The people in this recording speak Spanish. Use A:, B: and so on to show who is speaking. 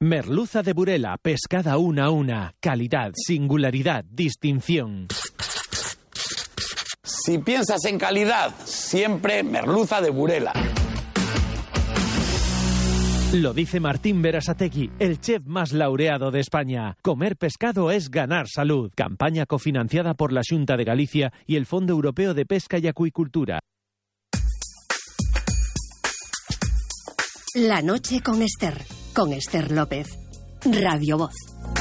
A: Merluza de Burela, pescada una a una. Calidad, singularidad, distinción.
B: Si piensas en calidad, siempre merluza de Burela.
A: Lo dice Martín Berasategui, el chef más laureado de España. Comer pescado es ganar salud. Campaña cofinanciada por la Xunta de Galicia y el Fondo Europeo de Pesca y Acuicultura.
C: La noche con Esther López. Radio Voz.